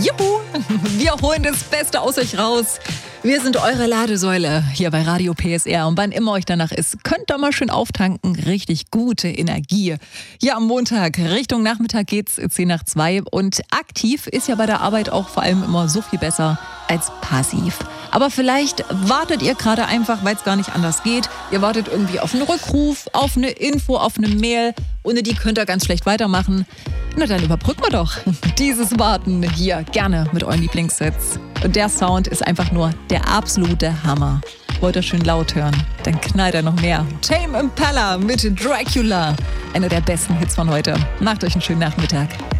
Juhu! Wir holen das Beste aus euch raus. Wir sind eure Ladesäule hier bei Radio PSR. Und wann immer euch danach ist, könnt ihr mal schön auftanken. Richtig gute Energie. Hier am Montag, Richtung Nachmittag geht's 1:10 Und aktiv ist ja bei der Arbeit auch vor allem immer so viel besser als passiv. Aber vielleicht wartet ihr gerade einfach, weil es gar nicht anders geht. Ihr wartet irgendwie auf einen Rückruf, auf eine Info, auf eine Mail. Ohne die könnt ihr ganz schlecht weitermachen. Na, dann überbrücken wir doch dieses Warten hier gerne mit euren Lieblingssets. Und der Sound ist einfach nur der absolute Hammer. Wollt ihr schön laut hören? Dann knallt er noch mehr. Tame Impala mit Dracula. Einer der besten Hits von heute. Macht euch einen schönen Nachmittag.